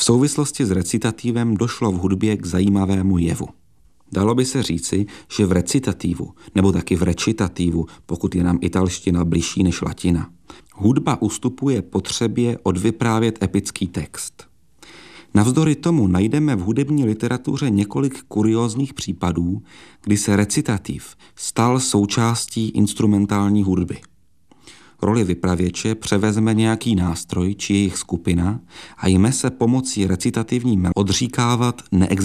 V souvislosti s recitativem došlo v hudbě k zajímavému jevu. Dalo by se říci, že v recitativu, nebo taky v recitativu, pokud je nám italština bližší než latina, hudba ustupuje potřebě odvyprávět epický text. Navzdory tomu najdeme v hudební literatuře několik kuriózních případů, kdy se recitativ stal součástí instrumentální hudby. Roli vypravěče převezme nějaký nástroj či jejich skupina a jme se pomocí recitativní melodie odříkávat neexistentní